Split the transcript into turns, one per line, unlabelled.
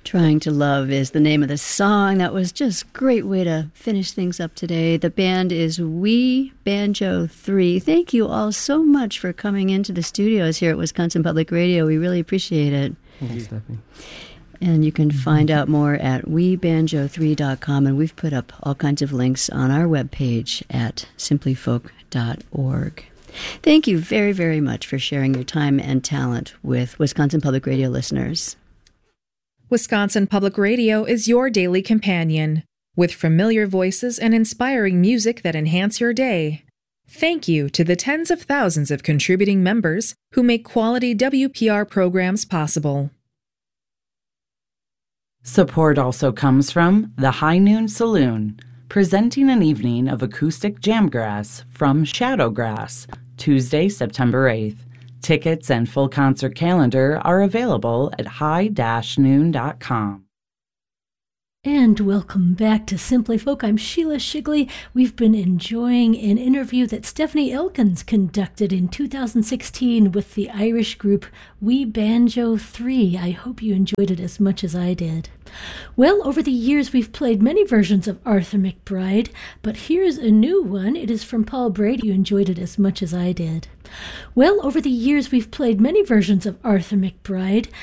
Trying to Love is the name of the song. That was just a great way to finish things up today. The band is We Banjo 3. Thank you all so much for coming into the studios here at Wisconsin Public Radio. We really appreciate it.
Thanks, Stephanie.
And you can find out more at webanjo3.com, and we've put up all kinds of links on our webpage at simplyfolk.org. Thank you very, very much for sharing your time and talent with Wisconsin Public Radio listeners.
Wisconsin Public Radio is your daily companion, with familiar voices and inspiring music that enhance your day. Thank you to the tens of thousands of contributing members who make quality WPR programs possible.
Support also comes from the High Noon Saloon, presenting an evening of acoustic jamgrass from Shadowgrass, Tuesday, September 8th. Tickets and full concert calendar are available at high-noon.com.
And welcome back to Simply Folk. I'm Sheila Shigley. We've been enjoying an interview that Stephanie Elkins conducted in 2016 with the Irish group We Banjo 3. I hope you enjoyed it as much as I did. Well, over the years we've played many versions of Arthur McBride, but here's a new one. It is from Paul Brady. You enjoyed it as much as I did. Well, over the years we've played many versions of Arthur McBride,